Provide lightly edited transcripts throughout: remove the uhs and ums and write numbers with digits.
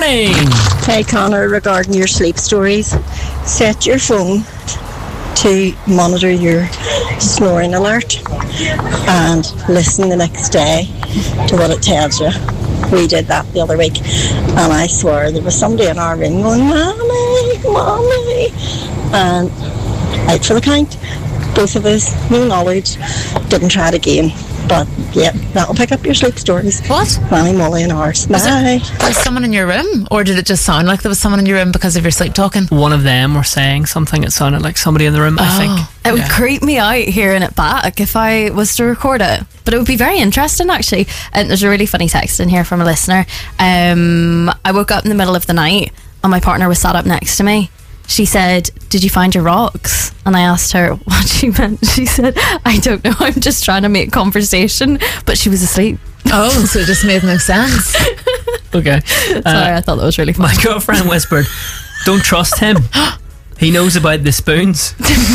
morning. Hey Connor, regarding your sleep stories, set your phone to monitor your snoring alert and listen the next day to what it tells you. We did that the other week, and I swear there was somebody in our room going, "Mommy, Mommy," and out for the count. Both of us, no knowledge, didn't try it again. But yeah, that'll pick up your sleep stories. What? Molly, Molly and ours. Bye. Was someone in your room, or did it just sound like there was someone in your room because of your sleep talking? One of them were saying something that sounded like somebody in the room, I think. It would creep me out hearing it back if I was to record it. But it would be very interesting, actually. And there's a really funny text in here from a listener. I woke up in the middle of the night and my partner was sat up next to me. She said, "Did you find your rocks?" And I asked her what she meant. She said, "I don't know, I'm just trying to make conversation." But she was asleep. Oh, so it just made no sense. Okay. Sorry, I thought that was really funny. My girlfriend whispered, "Don't trust him. He knows about the spoons."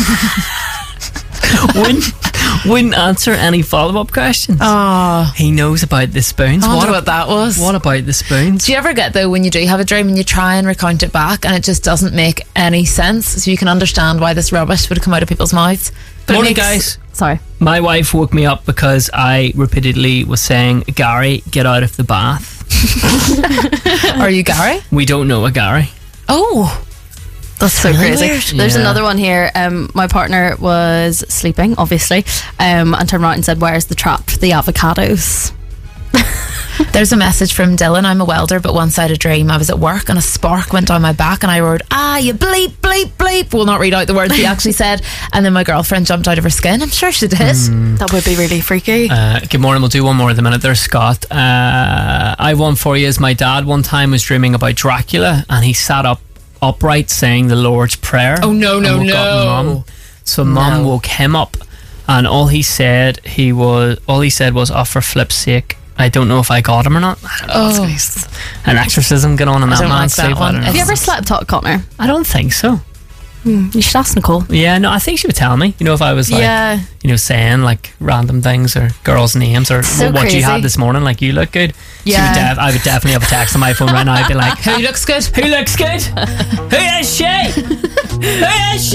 Wouldn't answer any follow-up questions. Oh, He knows about the spoons. I wonder what that was. What about the spoons? Do you ever get, though, when you do have a dream and you try and recount it back and it just doesn't make any sense, so you can understand why this rubbish would come out of people's mouths? But it Morning, makes- guys. Sorry. My wife woke me up because I repeatedly was saying, "Gary, get out of the bath." Are you Gary? We don't know a Gary. Oh, That's so really crazy. weird. There's Yeah. another one here. My partner was sleeping, obviously, and turned around and said, "Where's the trap for the avocados?" there's a message from Dylan. "I'm a welder, but once I had a dream I was at work and a spark went down my back and I roared, 'Ah, you bleep, bleep, bleep.' Will not read out the words he actually said. And then my girlfriend jumped out of her skin. I'm sure she did. That would be really freaky. Good morning. We'll do one more at the minute. There's Scott. I have one for you. Is my dad one time was dreaming about Dracula and he sat upright saying the Lord's Prayer. Oh, no, and no, woke up no. Mum. So Mum woke him up, and all he said was, "Oh, for flip's sake, I don't know if I got him or not." I don't know. It's an exorcism going on in that don't man's like that sleep. one. I don't know. Have you ever slept talk, Connor? I don't think so. You should ask Nicole. Yeah, no, I think she would tell me. You know, if I was like, Yeah. saying like random things or girls' names or So what crazy. you had this morning, like you look good. Yeah. I would definitely have a text on my phone right now. I'd be like, Who looks good? "Who looks good? Who is she? Who is she?"